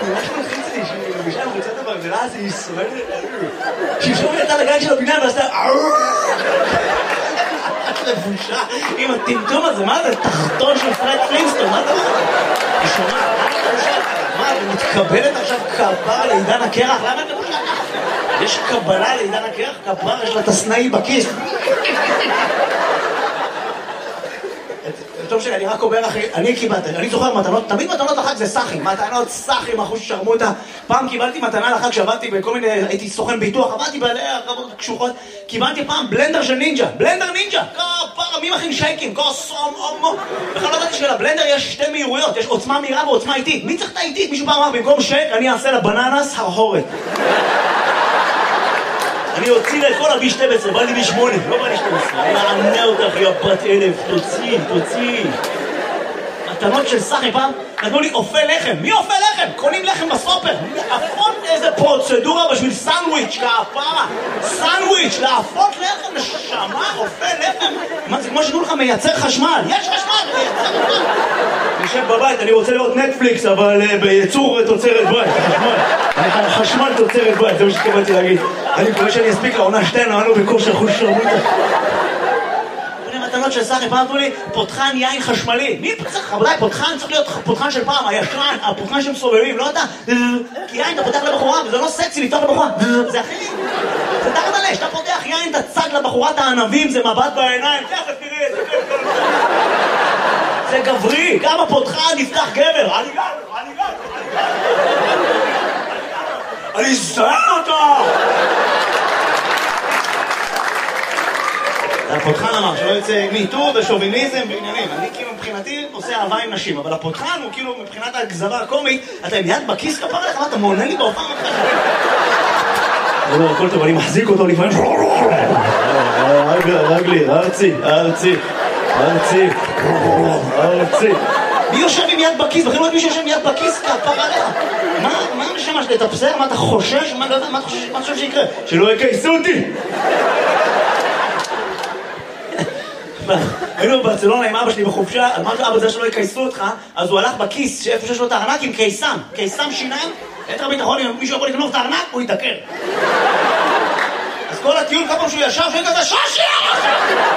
אנחנו חיצי, שבשם רצת הברזלה הזה היא סועדת. ששום יצא לגן של הבניין ועשתה לבושה עם הטמטום הזה, מה זה? תחתון של פרד פלינסטון, מה זה? היא שומעת, מה את מתקבלת עכשיו כפרה לעידן הקרח? למה את לבושה ככה? יש קבלה לעידן הקרח? כפרה יש לה תסנאי בכיס. טוב שאני רק אומר אחי, אני קיבלתי, אני זוכר מתנות, תמיד מתנות לחג זה סחים, מתנות סחים, אחוז שרמוטה. פעם קיבלתי מתנה לחג שעבדתי בכל מיני, הייתי סוכן ביטוח, עבדתי בעלי הרבות קשוחות, קיבלתי פעם בלנדר של נינג'ה, בלנדר נינג'ה, כפרה, מי מכין שייקים, כוסום, אומו. בכלל לא ידעתי שלבלנדר יש שתי מהירויות, יש עוצמה מהירה ועוצמה איטית. מי צריך את האיטית? מישהו פעם אמר, במקום שייק אני אעשה לבננס הרהורת. אני אוציא לה את כל ה-B12, בא לי B8, לא בא לי 12. אני אענה אותך, יא בת אלף, תוציא. מתנות של סחי פעם, נתנו לי אופה לחם. מי אופה לחם? קונים לחם בסופר. להפות איזה פרוצדורה בשביל סנדוויץ', כפרה. סנדוויץ', להפות לחם, נשמה, אופה לחם. מה זה כמו שתנו לך מייצר חשמל? יש חשמל, מייצר חשמל. אני יושב בבית, אני רוצה לראות נטפליקס, אבל בייצור תוצרת בית, חשמל תוצרת בית, זה מה שתקבלתי להגיד. אני מקווה שאני אספיק לעונה 2, נענו בכושר אחוז שרמוטה. מתנות של סחי, פעם אמרו לי, פותחן יין חשמלי. מי צריך? רבותיי, פותחן צריך להיות פותחן של פעם, הישן, הפותחן שהם סובבים, לא אתה. כי יין אתה פותח לבחורה, וזה לא סקסי לפתוח לבחורה. זה הכי... זה תחת עלי, שאתה פותח יין, אתה צג לבחורת הענבים, זה מבט בעיניים, תכף תראה, זה גברי, גם הפותחן נפתח גבר. אני זהר אותו! הפותחן אמר שלא יוצא מיטור ושוביניזם ועניינים. אני כאילו מבחינתי עושה אהבה עם נשים, אבל הפותחן הוא כאילו מבחינת הגזרה הקומית, אתה עם יד בכיס כפר עליך, מה אתה מעונן לי בהופעה מתחילה? לא, הכל טוב, אני מחזיק אותו לפעמים. רגלי, ארצי. מי יושב עם יד בכיס? בכלל לא מי שיושב עם יד בכיס כפר עליך. מה משמע שתתפסר? מה אתה חושש? מה אתה חושב שיקרה? שלא יקייסו אותי! היינו בברצלונה עם אבא שלי בחופשה, אמרתי אבא זה שלא יקייסו אותך, אז הוא הלך בכיס שאיפה שיש לו את הארנק עם קיסם שיניים, יתר ביטחון, אם מישהו יכול לקנות את הארנק, הוא יתעקר. אז כל הטיול, כל פעם שהוא ישב, שהוא כזה שושי!